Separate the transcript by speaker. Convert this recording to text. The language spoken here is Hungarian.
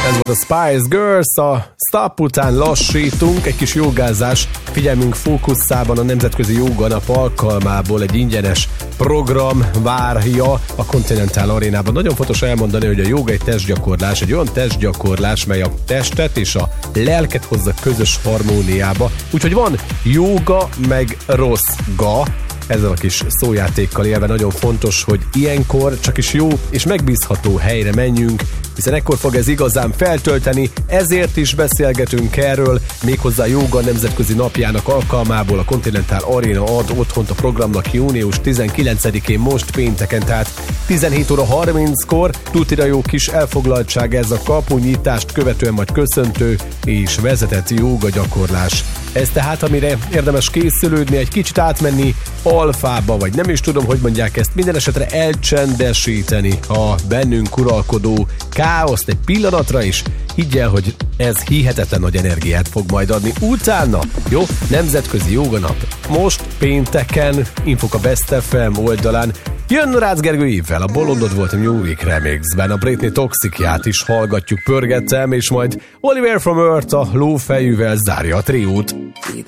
Speaker 1: Ez volt a Spice Girls, a Stop után lassítunk, egy kis jogázás, figyelmünk fókuszában a Nemzetközi Jóga Nap alkalmából egy ingyenes program várja a Continental Arénában. Nagyon fontos elmondani, hogy a jóga egy testgyakorlás, egy olyan testgyakorlás, mely a testet és a lelket hozza közös harmóniába. Úgyhogy van jóga, meg rossz ga, ezzel a kis szójátékkal élve nagyon fontos, hogy ilyenkor csak is jó és megbízható helyre menjünk, hiszen ekkor fog ez igazán feltölteni, ezért is beszélgetünk erről, méghozzá Jóga Nemzetközi Napjának alkalmából a Continental Arena ad otthont a programnak június 19-én most pénteken, tehát 17 óra 30-kor, tutira jó kis elfoglaltság ez a kapunyitást követően majd köszöntő és vezetett jóga gyakorlás. Ez tehát, amire érdemes készülődni, egy kicsit átmenni alfába, vagy nem is tudom, hogy mondják ezt, minden esetre elcsendesíteni a bennünk uralkodó káoszt egy pillanatra is. Higgy el, hogy ez hihetetlen nagy energiát fog majd adni. Utána, jó, Nemzetközi Jóga Nap. Most pénteken, infok a Best FM oldalán. Jön Rácz Gergő Évvel, a Bolondod volt a New Week Remixben, a Britney Toxicját is hallgatjuk, pörgettem, és majd Oliver from Earth a lófejűvel zárja a triót.